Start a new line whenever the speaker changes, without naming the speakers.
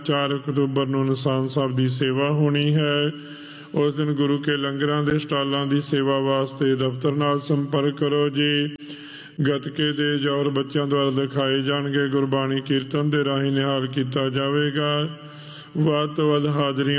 4 October ਨੂੰ ਨਿਸ਼ਾਨ ਸਾਹਿਬ ਦੀ ਸੇਵਾ ਹੋਣੀ ਹੈ। ਉਸ ਦਿਨ ਗੁਰੂ ਕੇ ਲੰਗਰਾਂ ਦੇ ਸਟਾਲਾਂ ਦੀ ਸੇਵਾ ਵਾਸਤੇ ਦਫ਼ਤਰ ਨਾਲ ਸੰਪਰਕ ਕਰੋ ਜੀ। ਗੱਤਕੇ ਦੇ ਜੌਹਰ ਬੱਚਿਆਂ ਦੁਆਰਾ ਦਿਖਾਏ ਜਾਣਗੇ। ਗੁਰਬਾਣੀ ਕੀਰਤਨ ਦੇ ਰਾਹੀਂ ਨਿਹਾਲ ਕੀਤਾ ਜਾਵੇਗਾ। ਵੱਧ ਤੋਂ ਵੱਧ ਹਾਜ਼ਰੀਆਂ